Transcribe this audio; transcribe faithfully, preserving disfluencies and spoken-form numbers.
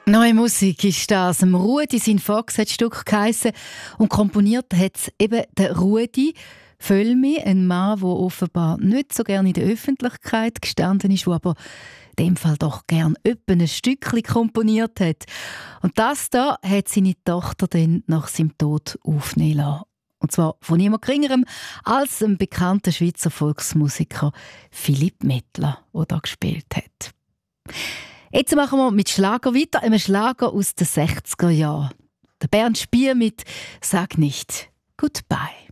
Neue Musik ist das. Im Rudi sein Fox hat das Stück geheissen und komponiert hat es eben der Rudi Völmi, ein Mann, der offenbar nicht so gerne in der Öffentlichkeit gestanden ist, der aber in dem Fall doch gern etwa ein Stückchen komponiert hat. Und das da hat seine Tochter dann nach seinem Tod aufnehmen lassen. Und zwar von niemand geringerem als dem bekannten Schweizer Volksmusiker Philipp Mettler, der da gespielt hat. Jetzt machen wir mit Schlager weiter, einem Schlager aus den sechziger Jahren. Der Bernd Spier mit «Sag nicht Goodbye».